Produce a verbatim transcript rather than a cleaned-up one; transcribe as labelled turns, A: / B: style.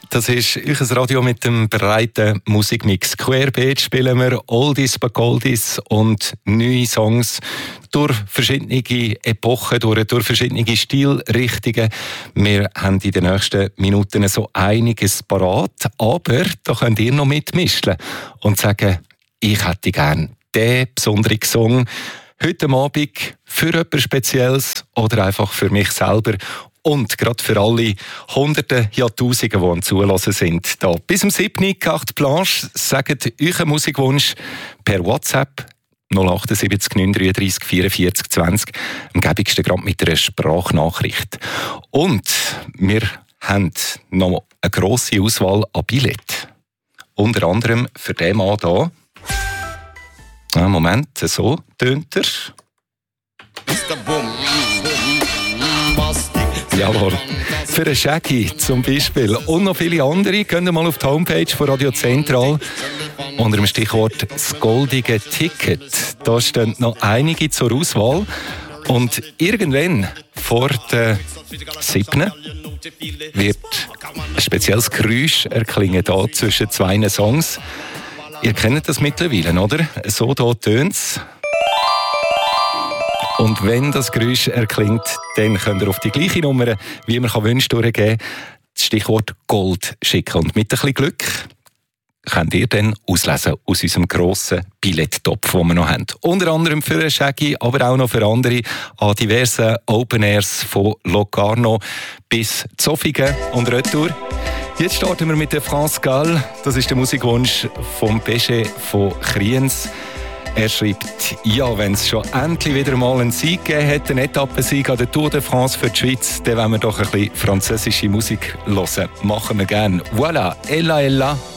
A: das ist euer Radio mit dem breiten Musikmix. Querbeet spielen wir Oldies bei Goldies und neue Songs durch verschiedene Epochen, durch, durch verschiedene Stilrichtungen. Wir haben in den nächsten Minuten so einiges parat, aber da könnt ihr noch mitmischen und sagen, ich hätte gerne diesen besonderen Song heute Abend für etwas Spezielles oder einfach für mich selber. Und gerade für alle Hunderte, ja Tausende, die am Zuhören sind. Da. Bis zum siebten Carte Blanche sagt euren Musikwunsch per WhatsApp null acht sieben neun drei drei vier vier zwanzig. Am gäbigsten gerade mit einer Sprachnachricht. Und wir haben noch eine grosse Auswahl an Billett. Unter anderem für den Mann hier. Ah, Moment, so tönt er. Jawohl. Für einen Shaggy zum Beispiel. Und noch viele andere. Geht mal auf die Homepage von Radio Zentral. Unter dem Stichwort «Das goldige Ticket». Da stehen noch einige zur Auswahl. Und irgendwann vor der siebten wird ein spezielles Geräusch erklingen da zwischen zwei Songs. Ihr kennt das mittlerweile, oder? So da tönt es. Und wenn das Geräusch erklingt, dann könnt ihr auf die gleiche Nummer, wie man wünscht, durchgeben, das Stichwort Gold schicken. Und mit ein bisschen Glück könnt ihr dann auslesen aus unserem grossen Billetttopf, den wir noch haben. Unter anderem für einen Shaggy, aber auch noch für andere an diversen Open Airs von Locarno bis Zofingen und Retour. Jetzt starten wir mit der France Gall. Das ist der Musikwunsch vom Péché von Kriens. Er schreibt, ja, wenn es schon endlich wieder mal einen Sieg gegeben hätte, einen Etappensieg an der Tour de France für die Schweiz, dann wollen wir doch ein bisschen französische Musik hören. Machen wir gerne. Voilà, Ella Ella.